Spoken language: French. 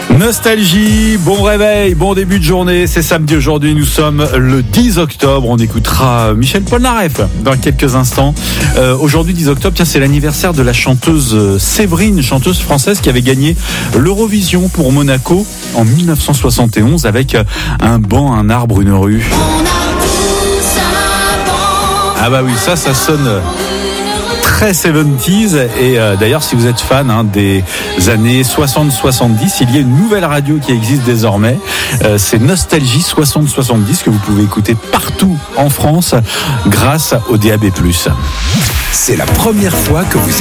Nostalgie, bon réveil, bon début de journée, c'est samedi aujourd'hui, nous sommes le 10 octobre, on écoutera Michel Polnareff dans quelques instants. Aujourd'hui 10 octobre, tiens, c'est l'anniversaire de la chanteuse Séverine, chanteuse française qui avait gagné l'Eurovision pour Monaco en 1971 avec un banc, un arbre, une rue. Ah bah oui, ça sonne très 70s et d'ailleurs si vous êtes fan des années 60-70, il y a une nouvelle radio qui existe désormais, c'est Nostalgie 60-70 que vous pouvez écouter partout en France grâce au DAB+. C'est la première fois que vous